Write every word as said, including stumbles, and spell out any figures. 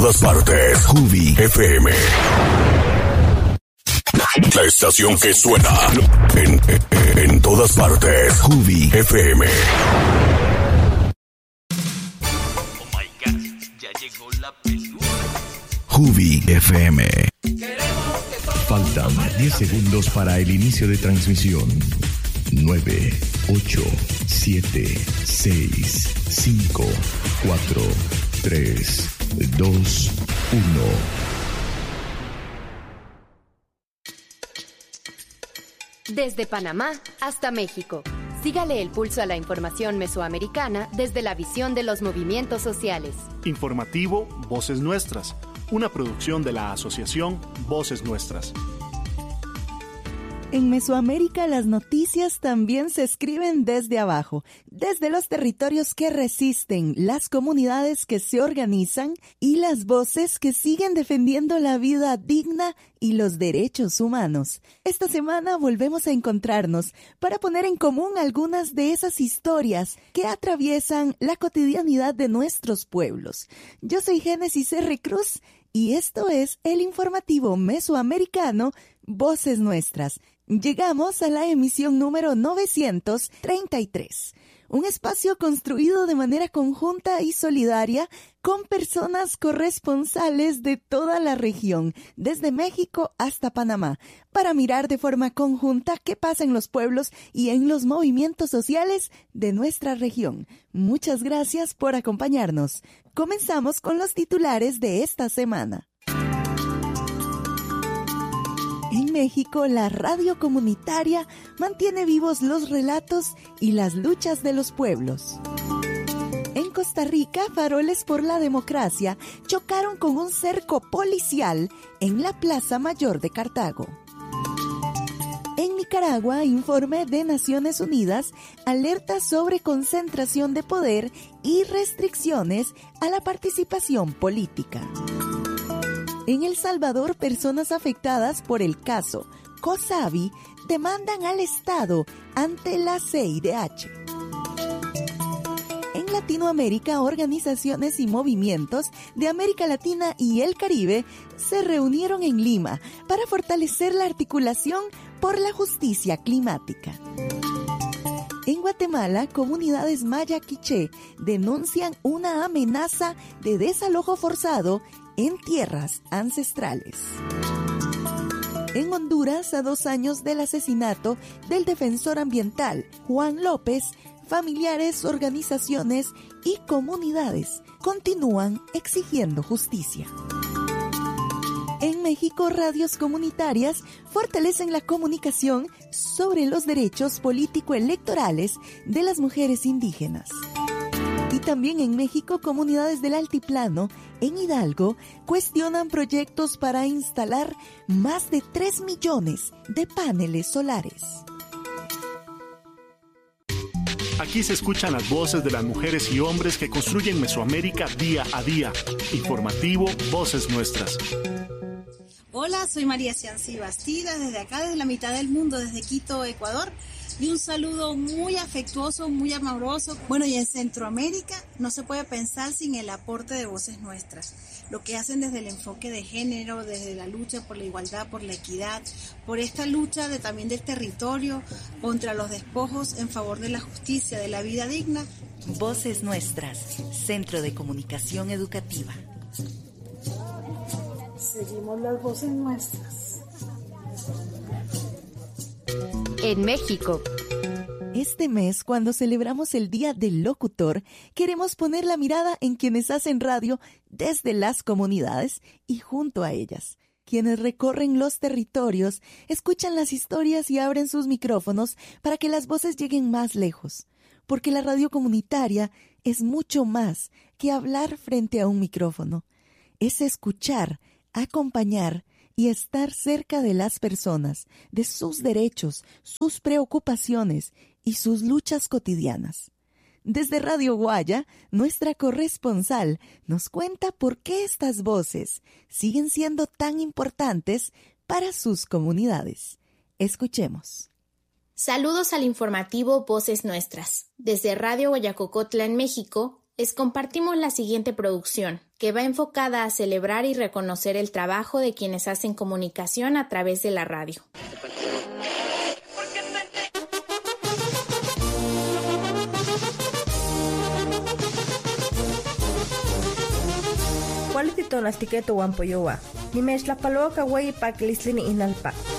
todas partes. Jubi F M. La estación que suena en, en, en todas partes. Jubi F M. Oh my God, ya llegó la peluda. Jubi F M. Faltan diez segundos para el inicio de transmisión. nueve, ocho, siete, seis, cinco, cuatro, tres, dos, uno. Desde Panamá hasta México. Sígale el pulso a la información mesoamericana desde la visión de los movimientos sociales. Informativo Voces Nuestras, una producción de la Asociación Voces Nuestras. En Mesoamérica las noticias también se escriben desde abajo, desde los territorios que resisten, las comunidades que se organizan y las voces que siguen defendiendo la vida digna y los derechos humanos. Esta semana volvemos a encontrarnos para poner en común algunas de esas historias que atraviesan la cotidianidad de nuestros pueblos. Yo soy Génesis R. Cruz y esto es el informativo mesoamericano Voces Nuestras. Llegamos a la emisión número novecientos treinta y tres, un espacio construido de manera conjunta y solidaria con personas corresponsales de toda la región, desde México hasta Panamá, para mirar de forma conjunta qué pasa en los pueblos y en los movimientos sociales de nuestra región. Muchas gracias por acompañarnos. Comenzamos con los titulares de esta semana. En México, la radio comunitaria mantiene vivos los relatos y las luchas de los pueblos. En Costa Rica, faroles por la democracia chocaron con un cerco policial en la Plaza Mayor de Cartago. En Nicaragua, informe de Naciones Unidas alerta sobre concentración de poder y restricciones a la participación política. En El Salvador, personas afectadas por el caso COSAVI demandan al Estado ante la C I D H. En Latinoamérica, organizaciones y movimientos de América Latina y el Caribe se reunieron en Lima para fortalecer la articulación por la justicia climática. En Guatemala, comunidades maya quiché denuncian una amenaza de desalojo forzado en tierras ancestrales. En Honduras, a dos años del asesinato del defensor ambiental Juan López, familiares, organizaciones y comunidades continúan exigiendo justicia. En México, radios comunitarias fortalecen la comunicación sobre los derechos político-electorales de las mujeres indígenas. Y también en México, comunidades del Altiplano, en Hidalgo, cuestionan proyectos para instalar más de tres millones de paneles solares. Aquí se escuchan las voces de las mujeres y hombres que construyen Mesoamérica día a día. Informativo Voces Nuestras. Hola, soy María Cianci Bastida, desde acá, desde la mitad del mundo, desde Quito, Ecuador. Y un saludo muy afectuoso, muy amoroso. Bueno, y en Centroamérica no se puede pensar sin el aporte de Voces Nuestras. Lo que hacen desde el enfoque de género, desde la lucha por la igualdad, por la equidad, por esta lucha de, también del territorio, contra los despojos, en favor de la justicia, de la vida digna. Voces Nuestras, Centro de Comunicación Educativa. Seguimos las voces nuestras. En México. Este mes, cuando celebramos el Día del Locutor, queremos poner la mirada en quienes hacen radio desde las comunidades y junto a ellas. Quienes recorren los territorios, escuchan las historias y abren sus micrófonos para que las voces lleguen más lejos. Porque la radio comunitaria es mucho más que hablar frente a un micrófono. Es escuchar, acompañar y estar cerca de las personas, de sus derechos, sus preocupaciones y sus luchas cotidianas. Desde Radio Guaya, nuestra corresponsal nos cuenta por qué estas voces siguen siendo tan importantes para sus comunidades. Escuchemos. Saludos al informativo Voces Nuestras. Desde Radio Guayacocotla en México, les compartimos la siguiente producción, que va enfocada a celebrar y reconocer el trabajo de quienes hacen comunicación a través de la radio. Cualitito las tiqueto wampoyowa. Nimesh la paloca wey paklislini inalpa.